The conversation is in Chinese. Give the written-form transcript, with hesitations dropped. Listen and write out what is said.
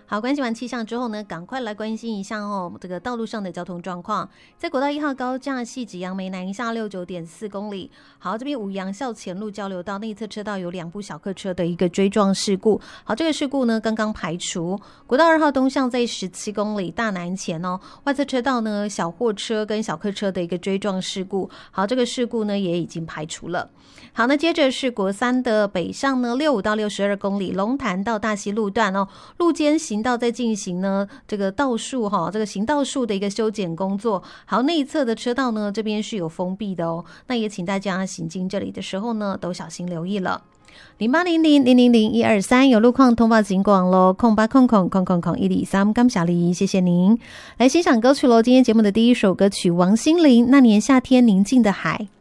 好，关心完气象之后呢，赶快来关心一下这个道路上的交通状况。在国道1号高架汐止杨梅南下69.4公里。好，这边五杨校前路交流道内侧车道有2部小客车的一个追撞事故。好，这个事故呢刚刚排除。国道2号东向在17公里大南前外侧车道呢小货车跟小客车的一个追撞事故。好，这个事故呢也已经排除了。好，那接着是国3的北上呢65到62公里龙潭到大溪路段路肩行道在进行呢这个道树这个行道树的一个修剪工作。好，内侧的车道呢这边是有封闭的那也请大家行经这里的时候呢都小心留意了。0800000123有路况通报警广咯，0800000123，感谢你，谢谢您。来欣赏歌曲咯，今天节目的第一首歌曲王心凌《那年夏天宁静的海》。